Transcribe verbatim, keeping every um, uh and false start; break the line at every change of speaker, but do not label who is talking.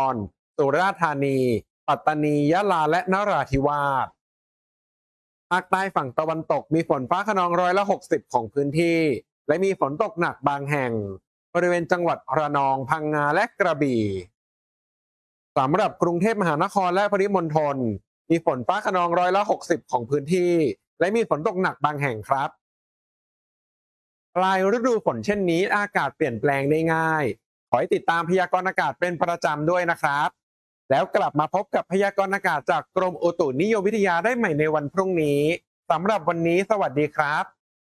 รสุราษฎร์ธานี ปัตตานี ยะลา และนราธิวาสภาคใต้ฝั่งตะวันตกมีฝนฟ้าคะนองร้อยละหกสิบของพื้นที่และมีฝนตกหนักบางแห่งบริเวณจังหวัดระนอง พังงา และกระบี่สำหรับกรุงเทพมหานครและปริมณฑลมีฝนฟ้าคะนองร้อยละหกสิบของพื้นที่และมีฝนตกหนักบางแห่งครับปลายฤดูฝนเช่นนี้อากาศเปลี่ยนแปลงได้ง่ายขอให้ติดตามพยากรณ์อากาศเป็นประจำด้วยนะครับแล้วกลับมาพบกับพยากรณ์อากาศจากกรมอุตุนิยมวิทยาได้ใหม่ในวันพรุ่งนี้สำหรับวันนี้สวัสดีครับ